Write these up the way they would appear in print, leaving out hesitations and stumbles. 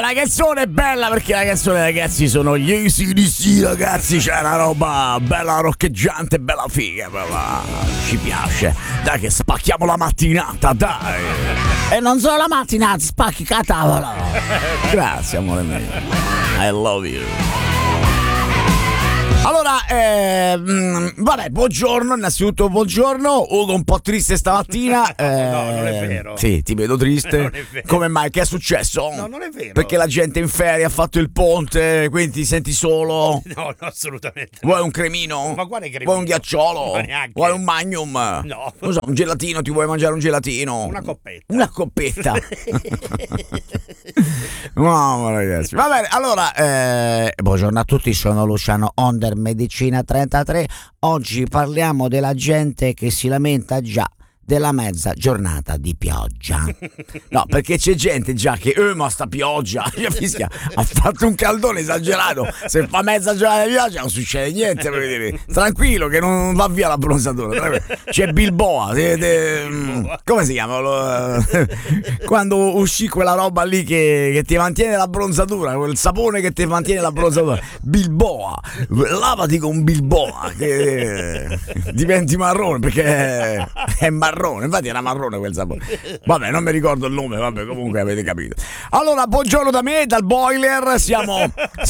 la canzone è bella perché la canzone, ragazzi, sono gli AC/DC, ragazzi, c'è una roba bella roccheggiante, bella figa, bella. Ci piace. Dai che spacchiamo la mattinata, dai. E non solo la mattinata, spacchi catavola. Grazie, amore mio. I love you. Allora, vabbè, buongiorno, innanzitutto buongiorno. Ugo un po' triste stamattina. No, non è vero. Sì, ti vedo triste. Non è vero. Come mai? Che è successo? No, non è vero. Perché la gente in ferie ha fatto il ponte, quindi ti senti solo? No, assolutamente. Vuoi un cremino? Ma quale cremino? Vuoi un ghiacciolo? Ma neanche. Vuoi un magnum? No. Non so, un gelatino, ti vuoi mangiare un gelatino? Una coppetta. Una coppetta. No, ragazzi. Va bene, allora, buongiorno a tutti, sono Luciano Onder Medicina 33. Oggi parliamo della gente che si lamenta già della mezza giornata di pioggia. No, perché c'è gente già che ma sta pioggia, fischia, ha fatto un caldone esagerato, se fa mezza giornata di pioggia non succede niente, per dire. Tranquillo che non va via la bronzatura. C'è Bilboa, come si chiama? Quando uscì quella roba lì che ti mantiene la bronzatura, quel sapone che ti mantiene la bronzatura, Bilboa, lavati con Bilboa che diventi marrone, perché è marrone. Infatti era marrone quel sapore. Vabbè, non mi ricordo il nome, vabbè, comunque avete capito. Allora, buongiorno da me, dal boiler. Siamo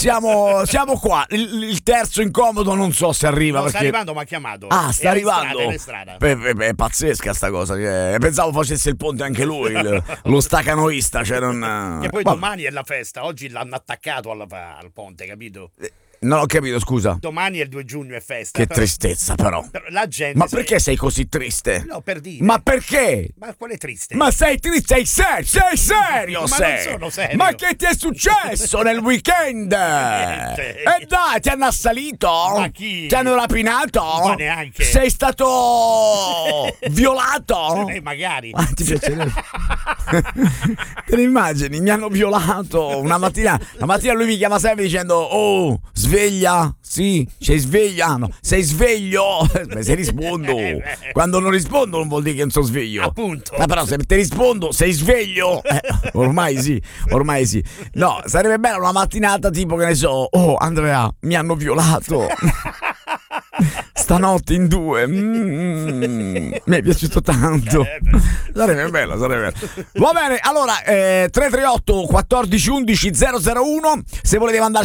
qua. Il terzo incomodo non so se arriva. No, perché... sta arrivando, mi ha chiamato. Ah, sta arrivando. È in strada. È pazzesca sta cosa. Pensavo facesse il ponte anche lui, lo stacanoista. Cioè non... Che poi domani è la festa. Oggi l'hanno attaccato al ponte, capito? Non ho capito, scusa. Domani è il 2 giugno, è festa. Che tristezza, però. La gente. Ma perché sei così triste? No, per dire. Ma perché? Ma quale triste? Ma sei triste? Sei serio? Ma sei? non sono serio. Ma che ti è successo nel weekend? Niente. E dai, ti hanno assalito? Ma chi? Ti hanno rapinato? Ma neanche. Sei stato violato? Magari. Ah, ti piacerebbe? Te ne immagini? Mi hanno violato una mattina. La mattina lui mi chiama sempre dicendo: oh, sveglia? Sì, sei sveglia? No, sei sveglio? Beh, se rispondo. Quando non rispondo non vuol dire che non sono sveglio. Appunto. Ma però se ti rispondo sei sveglio? Ormai sì. No, sarebbe bella una mattinata tipo, che ne so: oh, Andrea, mi hanno violato stanotte in 2. Mi è piaciuto tanto. Sarebbe bello. Va bene, allora 338 14 11 001. Se volete mandare